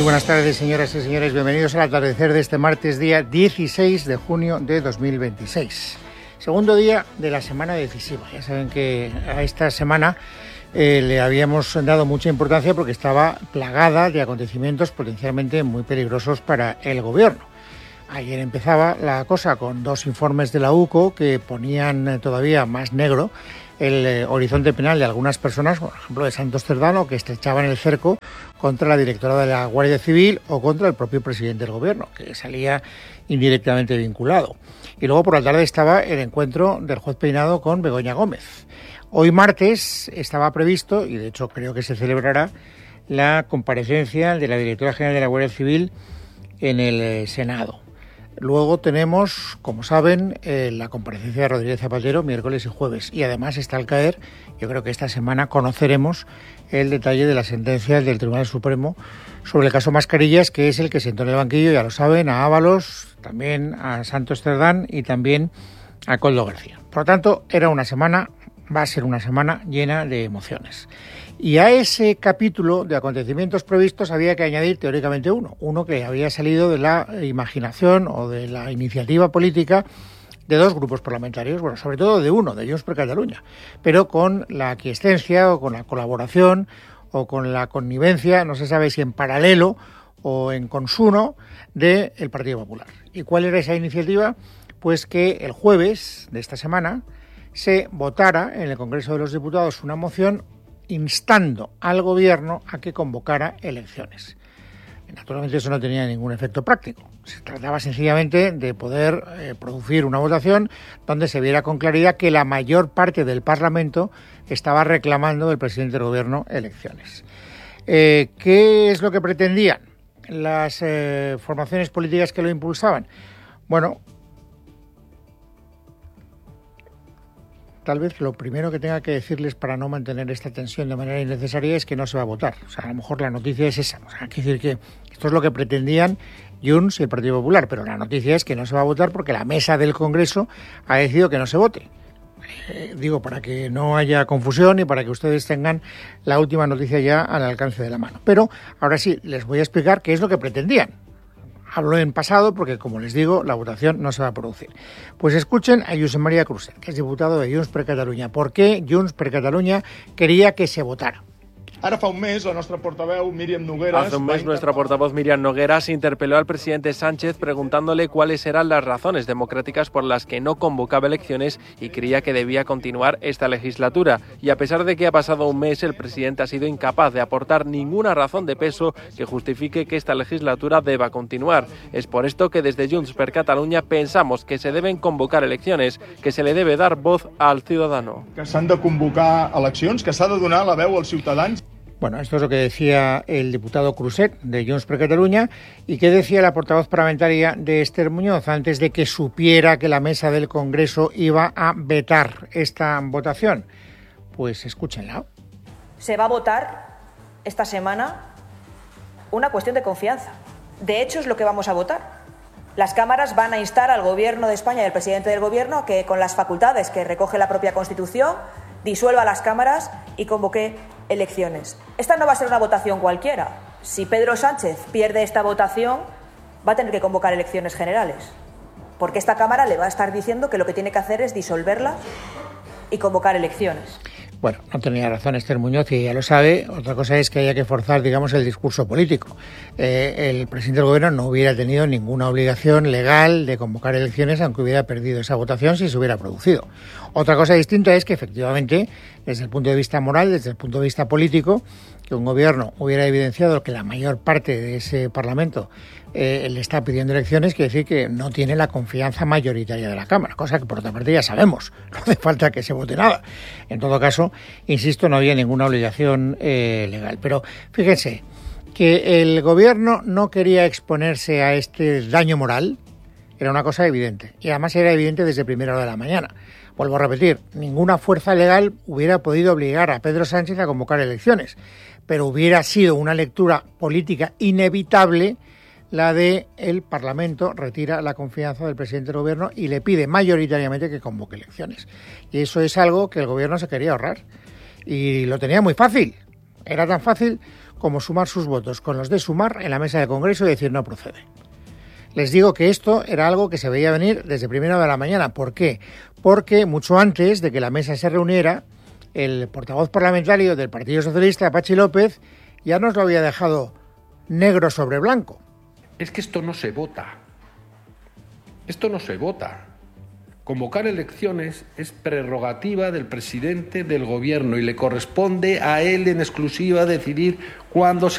buenas tardes, señoras y señores. Bienvenidos al atardecer de este martes, día 16 de junio de 2026. Segundo día de la semana decisiva. Ya saben que a esta semana le habíamos dado mucha importancia porque estaba plagada de acontecimientos potencialmente muy peligrosos para el gobierno. Ayer empezaba la cosa con dos informes de la UCO que ponían todavía más negro el horizonte penal de algunas personas, por ejemplo de Santos Cerdán, que estrechaban el cerco contra la directora de la Guardia Civil o contra el propio presidente del gobierno, que salía indirectamente vinculado. Y luego por la tarde estaba el encuentro del juez Peinado con Begoña Gómez. Hoy martes estaba previsto, y de hecho creo que se celebrará, la comparecencia de la directora general de la Guardia Civil en el Senado. Luego tenemos, como saben, la comparecencia de Rodríguez Zapatero miércoles y jueves. Y además está al caer, yo creo que esta semana conoceremos el detalle de las sentencias del Tribunal Supremo sobre el caso Mascarillas, que es el que sentó en el banquillo, ya lo saben, a Ábalos, también a Santos Cerdán y también a Koldo García. Por lo tanto, va a ser una semana llena de emociones. Y a ese capítulo de acontecimientos previstos había que añadir teóricamente uno que había salido de la imaginación o de la iniciativa política de dos grupos parlamentarios, bueno, sobre todo de uno, de Junts per Catalunya, pero con la aquiescencia o con la colaboración o con la connivencia, no se sabe si en paralelo o en consuno, del Partido Popular. ¿Y cuál era esa iniciativa? Pues que el jueves de esta semana se votara en el Congreso de los Diputados una moción instando al gobierno a que convocara elecciones. Naturalmente eso no tenía ningún efecto práctico. Se trataba sencillamente de poder producir una votación donde se viera con claridad que la mayor parte del Parlamento estaba reclamando del presidente del gobierno elecciones. ¿Qué es lo que pretendían las formaciones políticas que lo impulsaban? Bueno, tal vez lo primero que tenga que decirles para no mantener esta tensión de manera innecesaria es que no se va a votar. O sea, a lo mejor la noticia es esa. O sea, hay que decir que esto es lo que pretendían Junts y el Partido Popular, pero la noticia es que no se va a votar porque la mesa del Congreso ha decidido que no se vote. Digo, para que no haya confusión y para que ustedes tengan la última noticia ya al alcance de la mano. Pero ahora sí, les voy a explicar qué es lo que pretendían. Hablo en pasado porque, como les digo, la votación no se va a producir. Pues escuchen a Josep María Cruzet, que es diputado de Junts per Catalunya. ¿Por qué Junts per Catalunya quería que se votara? Hace un mes, nuestra portavoz Míriam Nogueras interpeló al presidente Sánchez preguntándole cuáles eran las razones democráticas por las que no convocaba elecciones y creía que debía continuar esta legislatura. Y a pesar de que ha pasado un mes, el presidente ha sido incapaz de aportar ninguna razón de peso que justifique que esta legislatura deba continuar. Es por esto que desde Junts per Catalunya pensamos que se deben convocar elecciones, que se le debe dar voz al ciudadano. Que s'han de convocar eleccions, que s'ha de donar la veu als ciutadans. Bueno, esto es lo que decía el diputado Cruzet de Junts per Catalunya. ¿Y qué decía la portavoz parlamentaria de Esther Muñoz antes de que supiera que la mesa del Congreso iba a vetar esta votación? Pues escúchenla. Se va a votar esta semana una cuestión de confianza. De hecho, es lo que vamos a votar. Las cámaras van a instar al Gobierno de España y al presidente del Gobierno a que, con las facultades que recoge la propia Constitución, disuelva las cámaras y convoque elecciones. Esta no va a ser una votación cualquiera. Si Pedro Sánchez pierde esta votación, va a tener que convocar elecciones generales, porque esta Cámara le va a estar diciendo que lo que tiene que hacer es disolverla y convocar elecciones. Bueno, no tenía razón Esther Muñoz, y ya lo sabe. Otra cosa es que haya que forzar, digamos, el discurso político. El presidente del gobierno no hubiera tenido ninguna obligación legal de convocar elecciones, aunque hubiera perdido esa votación si se hubiera producido. Otra cosa distinta es que, efectivamente, desde el punto de vista moral, desde el punto de vista político, que un gobierno hubiera evidenciado que la mayor parte de ese Parlamento le está pidiendo elecciones, quiere decir que no tiene la confianza mayoritaria de la Cámara, cosa que por otra parte ya sabemos, no hace falta que se vote nada. En todo caso, insisto, no había ninguna obligación legal. Pero fíjense que el gobierno no quería exponerse a este daño moral, era una cosa evidente, y además era evidente desde primera hora de la mañana. Vuelvo a repetir, ninguna fuerza legal hubiera podido obligar a Pedro Sánchez a convocar elecciones, pero hubiera sido una lectura política inevitable la de el Parlamento retira la confianza del presidente del gobierno y le pide mayoritariamente que convoque elecciones. Y eso es algo que el gobierno se quería ahorrar. Y lo tenía muy fácil. Era tan fácil como sumar sus votos con los de Sumar en la mesa del Congreso y decir no procede. Les digo que esto era algo que se veía venir desde primera hora de la mañana. ¿Por qué? Porque mucho antes de que la mesa se reuniera, el portavoz parlamentario del Partido Socialista, Patxi López, ya nos lo había dejado negro sobre blanco. Es que esto no se vota. Esto no se vota. Convocar elecciones es prerrogativa del presidente del Gobierno y le corresponde a él en exclusiva decidir cuándo se